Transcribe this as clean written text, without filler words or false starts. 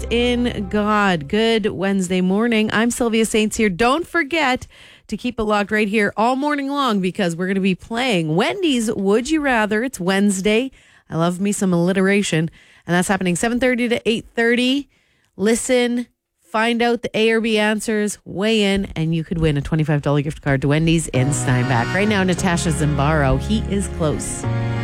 in God. Good Wednesday morning. I'm Sylvia Saints here. Don't forget to keep it locked right here all morning long because we're going to be playing Wendy's Would You Rather. It's Wednesday. I love me some alliteration. And that's happening 7:30 to 8:30. Listen, find out the A or B answers, weigh in, and you could win a $25 gift card to Wendy's in Steinbach. Right now, Natasha Zimbaro. He is close.